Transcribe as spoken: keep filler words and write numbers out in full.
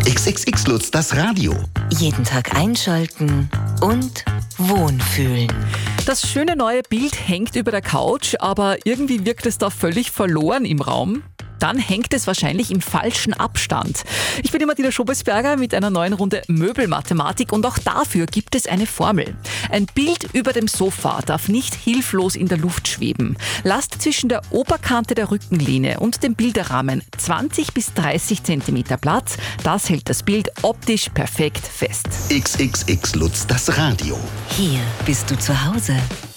X X X Lutz, das Radio. Jeden Tag einschalten und wohnfühlen. Das schöne neue Bild hängt über der Couch, aber irgendwie wirkt es da völlig verloren im Raum. Dann hängt es wahrscheinlich im falschen Abstand. Ich bin die Martina Schobesberger mit einer neuen Runde Möbelmathematik und auch dafür gibt es eine Formel. Ein Bild über dem Sofa darf nicht hilflos in der Luft schweben. Lasst zwischen der Oberkante der Rückenlehne und dem Bilderrahmen zwanzig bis dreißig Zentimeter Platz. Das hält das Bild optisch perfekt fest. X X X Lutz, das Radio. Hier bist du zu Hause.